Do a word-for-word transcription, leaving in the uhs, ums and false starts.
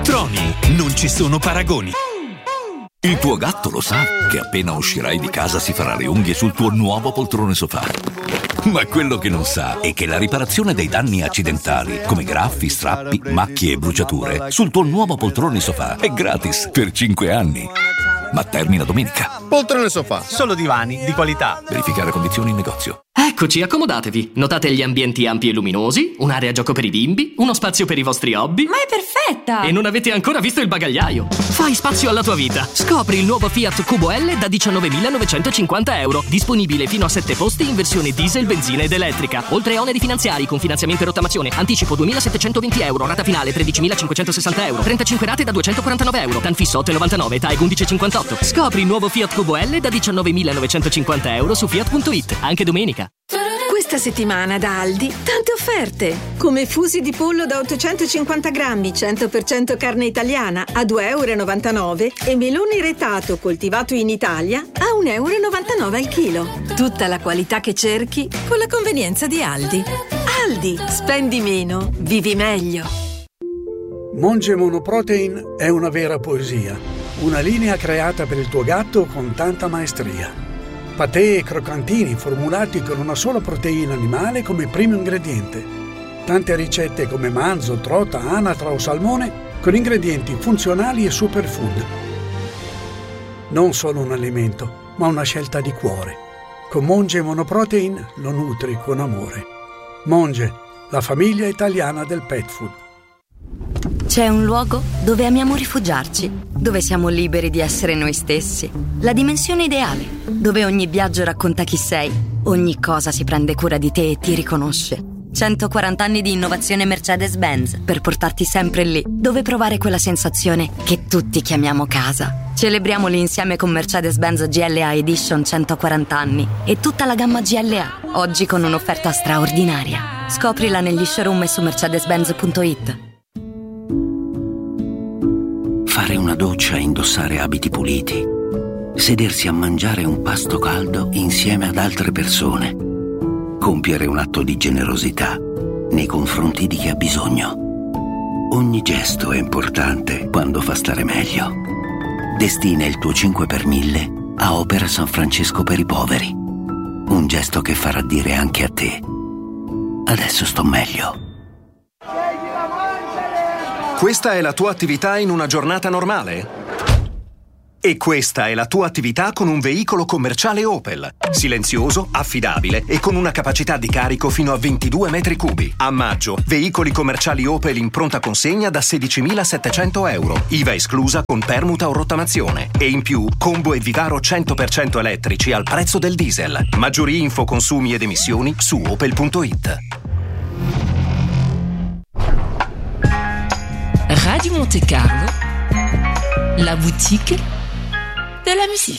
Troni, non ci sono paragoni. Il tuo gatto lo sa che appena uscirai di casa si farà le unghie sul tuo nuovo poltrone sofà. Ma quello che non sa è che la riparazione dei danni accidentali, come graffi, strappi, macchie e bruciature, sul tuo nuovo poltrone sofà è gratis per cinque anni. Ma termina domenica. Poltrone sofà, solo divani di qualità. Verificare condizioni in negozio. Eccoci, accomodatevi. Notate gli ambienti ampi e luminosi, un'area gioco per i bimbi, uno spazio per i vostri hobby. Ma è perfetta! E non avete ancora visto il bagagliaio. Fai spazio alla tua vita. Scopri il nuovo Fiat Cubo L da diciannovemilanovecentocinquanta euro. Disponibile fino a sette posti in versione diesel, benzina ed elettrica. Oltre a oneri finanziari con finanziamento e rottamazione. Anticipo duemilasettecentoventi euro. Rata finale tredicimilacinquecentosessanta euro. trentacinque rate da duecentoquarantanove euro. TAN fisso otto virgola novantanove. T A E undici virgola cinquantotto. Scopri il nuovo Fiat Cubo L da diciannovemilanovecentocinquanta euro su fiat punto it. Anche domenica. Questa settimana da Aldi tante offerte, come fusi di pollo da ottocentocinquanta grammi cento per cento carne italiana a due virgola novantanove euro e melone retato coltivato in Italia a uno virgola novantanove euro al chilo. Tutta la qualità che cerchi con la convenienza di Aldi. Aldi, spendi meno, vivi meglio. Monge Monoprotein è una vera poesia, una linea creata per il tuo gatto con tanta maestria. Patè e croccantini formulati con una sola proteina animale come primo ingrediente. Tante ricette come manzo, trota, anatra o salmone con ingredienti funzionali e superfood. Non solo un alimento, ma una scelta di cuore. Con Monge Monoprotein lo nutri con amore. Monge, la famiglia italiana del pet food. C'è un luogo dove amiamo rifugiarci, dove siamo liberi di essere noi stessi. La dimensione ideale, dove ogni viaggio racconta chi sei, ogni cosa si prende cura di te e ti riconosce. centoquaranta anni di innovazione Mercedes-Benz per portarti sempre lì, dove provare quella sensazione che tutti chiamiamo casa. Celebriamoli insieme con Mercedes-Benz G L A Edition centoquaranta anni e tutta la gamma G L A, oggi con un'offerta straordinaria. Scoprila negli showroom e su mercedes benz punto it. Fare una doccia e indossare abiti puliti. Sedersi a mangiare un pasto caldo insieme ad altre persone. Compiere un atto di generosità nei confronti di chi ha bisogno. Ogni gesto è importante quando fa stare meglio. Destina il tuo cinque per mille a Opera San Francesco per i poveri. Un gesto che farà dire anche a te: adesso sto meglio. Questa è la tua attività in una giornata normale? E questa è la tua attività con un veicolo commerciale Opel. Silenzioso, affidabile e con una capacità di carico fino a ventidue metri cubi. A maggio, veicoli commerciali Opel in pronta consegna da sedicimilasettecento euro. I V A esclusa con permuta o rottamazione. E in più, combo e Vivaro cento per cento elettrici al prezzo del diesel. Maggiori info, consumi ed emissioni su opel punto it. Radio Monte Carlo, la boutique de la musique.